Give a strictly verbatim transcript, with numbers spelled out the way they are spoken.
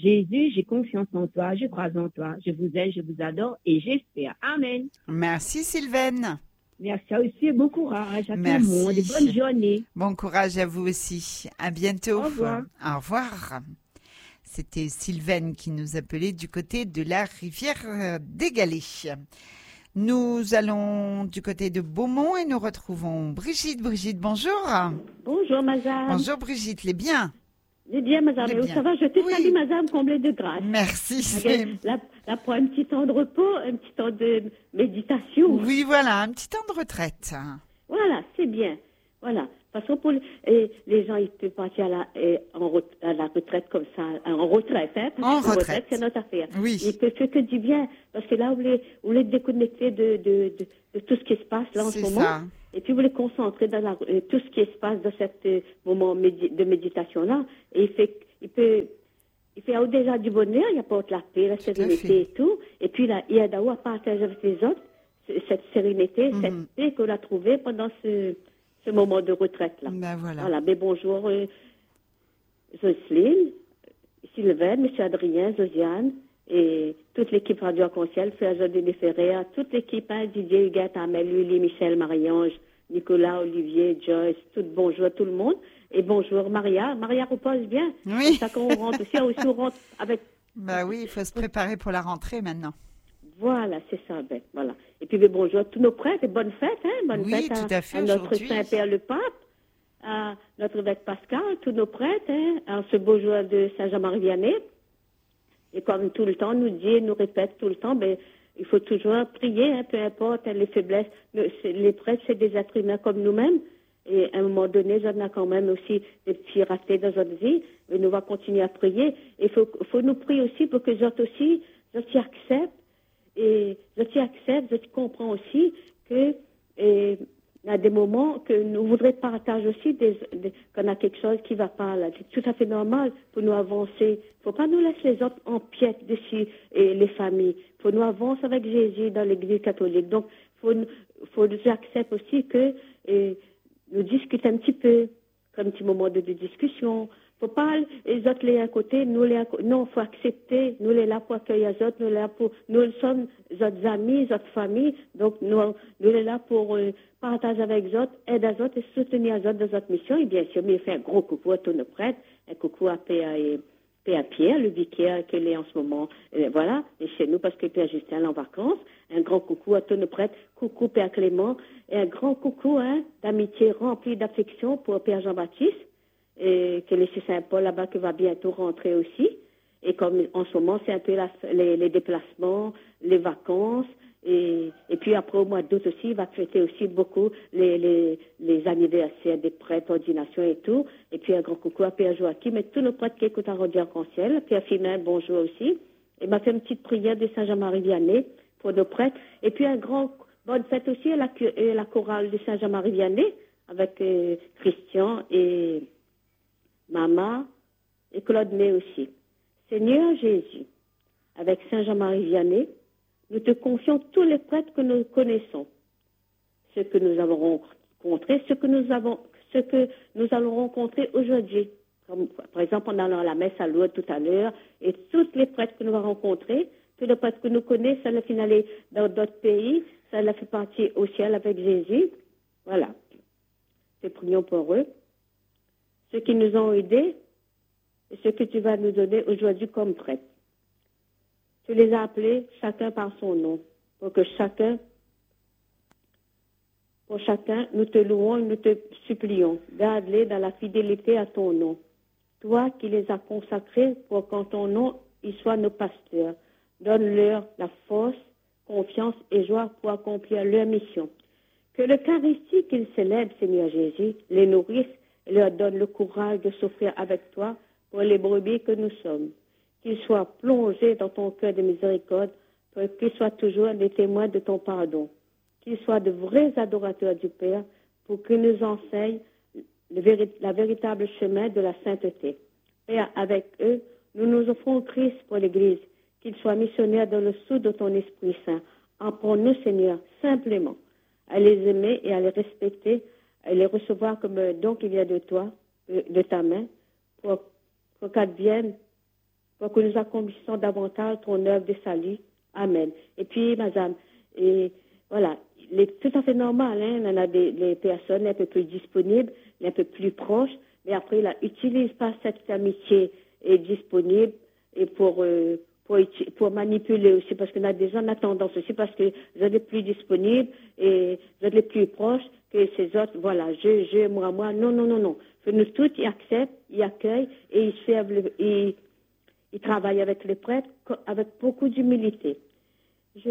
Jésus, j'ai confiance en toi, je crois en toi, je vous aime, je vous adore et j'espère. Amen. Merci Sylvaine. Merci aussi et bon courage à Merci. tout le monde et bonne journée. Bon courage à vous aussi. À bientôt. Au revoir. Au revoir. C'était Sylvaine qui nous appelait du côté de la rivière des Galets. Nous allons du côté de Beaumont et nous retrouvons Brigitte. Brigitte, bonjour. Bonjour, madame. Bonjour Brigitte, les bien. Les bien, madame. Les Et bien. ça va, je te Oui. salue, madame, comblée de grâce. Merci. Là, là, pour un petit temps de repos, un petit temps de méditation. Oui, voilà, un petit temps de retraite. Voilà, c'est bien. Voilà. De toute façon, pour les, et les gens, ils peuvent partir à la, et en, re- à la retraite comme ça, en retraite, hein, parce En que la retraite. c'est notre affaire. Oui. Ils peuvent faire que du bien, parce que là, vous voulez, vous voulez déconnecter de, de, de, de tout ce qui se passe là en C'est ce moment. ça. Et puis, vous voulez concentrer dans la, euh, tout ce qui se passe dans cet euh, moment médi- de méditation-là. Et il fait, il peut, il fait au-delà du bonheur, il apporte la paix, la sérénité et tout. Et puis, là, il y a d'avoir à partager avec les autres c- cette sérénité, Mhm. cette paix qu'on a trouvée pendant ce, ce moment de retraite-là. Ben voilà. Voilà, mais bonjour, euh, Jocelyne, Sylvain, M. Adrien, Josiane, et toute l'équipe Radio Arc-en-Ciel, Frère Jodé Ferrer, toute l'équipe, hein, Didier, Huguette, Amel, Lily, Michel, Marie-Ange, Nicolas, Olivier, Joyce, tout bonjour à tout le monde. Et bonjour Maria. Maria repose bien. Oui. Comme ça qu'on rentre aussi, aussi on rentre avec... Ben oui, il faut se préparer pour la rentrée maintenant. Voilà, c'est ça, ben, voilà. Et puis, ben, bonjour à tous nos prêtres et bonne fête, hein, bonne Oui, fête tout à fait, notre aujourd'hui. Saint-Père le Pape, à notre évêque Pascal, tous nos prêtres, hein, en ce beau jour de Saint-Jean-Marie-Vianney. Et comme tout le temps, nous dit, nous répète tout le temps, ben, il faut toujours prier, hein, peu importe hein, les faiblesses. Le- c'est- Les prêtres, c'est des êtres humains comme nous-mêmes. Et à un moment donné, on a quand même aussi des petits ratés dans notre vie. Mais nous allons continuer à prier. Il faut, faut nous prier aussi pour que les autres aussi, les autres acceptent. Et je t'y accepte, je t'y comprends aussi que et, il y a des moments que nous voudrions partager aussi des, des, qu'on a quelque chose qui ne va pas là. C'est tout à fait normal pour nous avancer. Il ne faut pas nous laisser les autres en piètre dessus et les familles. Il faut nous avancer avec Jésus dans l'Église catholique. Donc, il faut, nous- faut nous accepter aussi que et, nous discuter un petit peu, comme un petit moment de, de discussion. Faut pas les autres les à côté, nous les à côté. Non, faut accepter. Nous les là pour accueillir les autres, nous les là pour, nous sommes autres amis, autres familles. Donc nous, nous les là pour euh, partager avec les autres, aider les autres et soutenir les autres dans notre mission. Et bien sûr, mais fait un gros coucou à tous nos prêtres, un coucou à Père et Père Pierre, le vicaire qu'il est en ce moment, euh, voilà, et chez nous parce que Père Justin est en vacances. Un grand coucou à tous nos prêtres, coucou Père Clément, et un grand coucou hein, d'amitié remplie d'affection pour Père Jean-Baptiste. Et que le Saint-Paul là-bas qui va bientôt rentrer aussi. Et comme en ce moment, c'est un peu la, les, les déplacements, les vacances. Et, et puis après, au mois d'août aussi, il va fêter aussi beaucoup les, les, les anniversaires des prêtres, ordinations et tout. Et puis un grand coucou à Père Joachim et tous nos prêtres qui écoutent en Radio Arc-en-Ciel. Père Fimin, bonjour aussi. Et m'a fait une petite prière de Saint-Jean-Marie-Vianney pour nos prêtres. Et puis un grand bonne fête aussi à la, à la chorale de Saint-Jean-Marie-Vianney avec euh, Christian et Maman et Claude May aussi. Seigneur Jésus, avec Saint Jean-Marie Vianney, nous te confions tous les prêtres que nous connaissons, ceux que nous avons rencontrés, ceux que nous avons, ceux que nous allons rencontrer aujourd'hui. Comme, par exemple, en allant à la messe à Lourdes tout à l'heure, et tous les prêtres que nous allons rencontrer, tous les prêtres que nous connaissons, ça l'a fait aller dans d'autres pays, ça l'a fait partir au ciel avec Jésus. Voilà. Nous prions pour eux. Ceux qui nous ont aidés et ceux que tu vas nous donner aujourd'hui comme prêtres. Tu les as appelés chacun par son nom, pour que chacun, pour chacun, nous te louons et nous te supplions. Garde-les dans la fidélité à ton nom. Toi qui les as consacrés pour qu'en ton nom, ils soient nos pasteurs. Donne-leur la force, confiance et joie pour accomplir leur mission. Que l'Eucharistie qu'ils célèbrent, Seigneur Jésus, les nourrisse et leur donne le courage de souffrir avec toi pour les brebis que nous sommes. Qu'ils soient plongés dans ton cœur de miséricorde pour qu'ils soient toujours des témoins de ton pardon. Qu'ils soient de vrais adorateurs du Père pour qu'ils nous enseignent le véri- la véritable chemin de la sainteté. Père, avec eux, nous nous offrons au Christ pour l'Église, qu'ils soient missionnaires dans le sceau de ton Esprit Saint. Apprends-nous, Seigneur, simplement, à les aimer et à les respecter, à les recevoir comme un don qu'il y a de toi, de ta main, pour, pour qu'advienne, pour que nous accomplissons davantage ton œuvre de salut. Amen. Et puis, madame, et voilà, c'est tout à fait normal, hein, on a des les personnes un peu plus disponibles, un peu plus proches, mais après, là, utilise pas cette amitié est disponible et pour, euh, pour, pour manipuler aussi, parce qu'on a des gens en tendance aussi, parce que vous êtes les plus disponibles et vous êtes les plus proches que ces autres, voilà, je, je, moi, moi, non, non, non, non. Que nous tous, ils acceptent, ils accueillent et ils servent, le, ils, ils travaillent avec les prêtres avec beaucoup d'humilité.